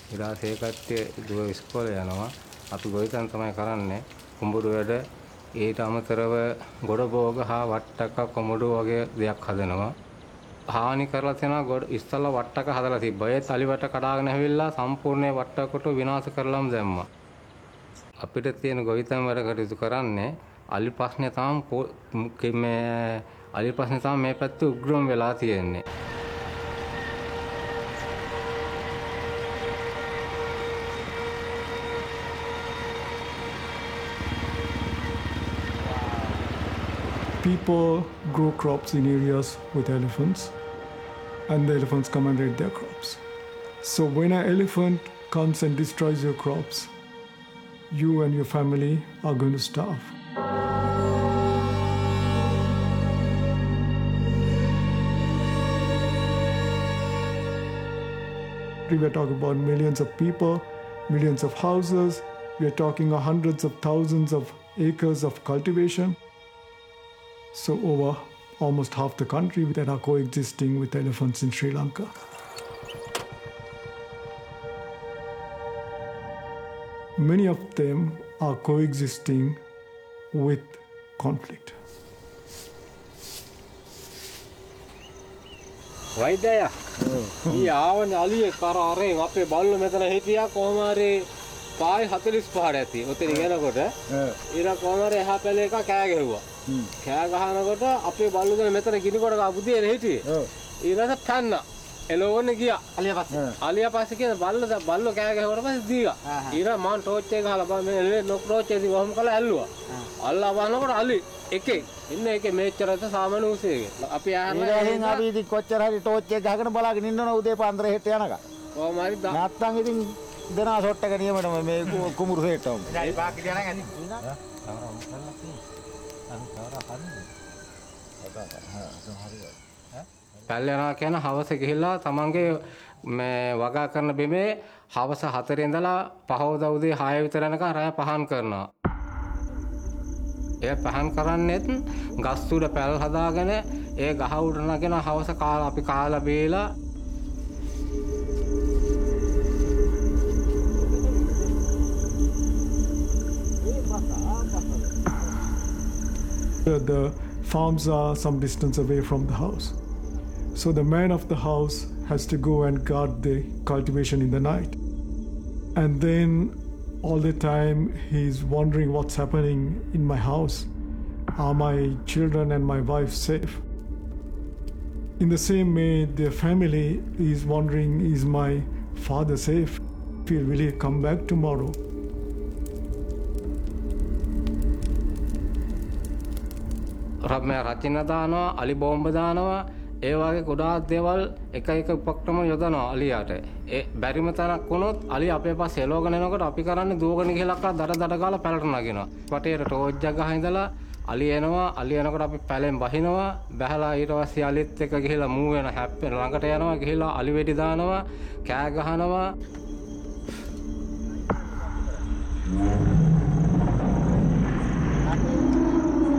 ඊට පස්සේ ඒ කට්ටිය දුව ඉස්කෝලේ යනවා. අපි ගොවිතැන තමයි කරන්නේ. කුඹුරු වැඩ ඊට අමතරව ගොඩ භෝග හා වට්ටක කොමඩු වගේ දෙයක් හදනවා. හානි කරලා තියෙනවා ඉස්සල්ලා වට්ටක හදලා තිබ්බා. ඒ තලිවට කඩාගෙන ඇවිල්ලා සම්පූර්ණ වට්ටකට විනාශ කරලාම දැම්මා. අපිට තියෙන ගොවිතැන් වැඩ කටයුතු කරන්නේ අලි ප්‍රශ්නේ තමයි මේ පැත්තේ උග්‍රම වෙලා තියෙන්නේ. People grow crops in areas with elephants, and the elephants come and raid their crops. So when an elephant comes and destroys your crops, you and your family are going to starve. We are talking about millions of people, millions of houses. We are talking of hundreds of thousands of acres of cultivation. So over almost half the country that are coexisting with elephants in Sri Lanka. Many of them are coexisting with conflict. වෛද්‍යයා ඊ ආවනේ අලියේ කරාරෙන් අපේ බල්ලෝ මෙතන හිටියා කොහොම හරි පායි 45 ඇති. ඔතන ඉගෙනකොට ඊට කොහොම හරි එහා පැලේ එක කෑ ගැහුවා. කෑ ගහනකොට අපේ බල්ලෝ දැන් මෙතන ගිනිකොට බුදියනේ හිටියේ. ඊළඟට පැන්නා. එළවන්නේ ගියා. අලියා පස්සේ කියන බල්ලෝ කෑ ගැහුවට පස්සේ දීගා. ඊට මම ටෝච් එක ගහලා බා මේ ටෝච් එකේ වහම කළා ඇල්ලුවා. අල්ලා බලනකොට අලි එකේ ඉන්න එකේ මේච්චරද සාමාන්‍ය උසේක. අපි ඊළඟින් අපි ඉතින් කොච්චර හරි ටෝච් එක ගහගෙන බලාගෙන ඉන්නවනේ උදේ පාන්දර හෙට යනකම්. කොහොම හරි නැත්තම් ඉතින් දෙනා ෂොට් එක නියමටම මේ කුඹුරු හේටම. ඉතින් පාක් කියලා නම් ඇති. පැල්ලෙනවා කියන හවස ගිහිල්ලා තමන්ගේ මේ වගා කරන බිමේ හවස 4 ඉඳලා පහවදා උදේ 6 විතර යනකම් රැය පහන් කරනවා. ඒ පහන් කරන්නේත් ගස් උඩ පැල් හදාගෙන ඒ ගහ උඩ නගෙන හවස කාලා අපි කාලා බීලා The farms are some distance away from the house. So the man of the house has to go and guard the cultivation in the night. And then all the time he's wondering what's happening in my house. Are my children and my wife safe? In the same way, their family is wondering, is my father safe? Will he come back tomorrow? මේ රචන දානවා, අලි බෝම්බ දානවා, ඒ වගේ ගොඩාක් දේවල් එක එක උපක්‍රම යොදනවා අලියාට. ඒ බැරිම තරක් වුණොත් අලිය අපේ පස්සේ එලවගෙන එනකොට අපි කරන්නේ දුවගෙන ගිහලා දඩ ගාලා පැලට නගිනවා. වටේට ටෝච් එක ගහ ඉඳලා අලිය එනවා, අලිය එනකොට අපි පැලෙන් බහිනවා, බහැලා ඊට පස්සේ අලිත් එක්ක ගිහලා මූ වෙන හැප්පෙන ළඟට යනවා, ගිහලා අලි වෙඩි දානවා, කෑ ගහනවා.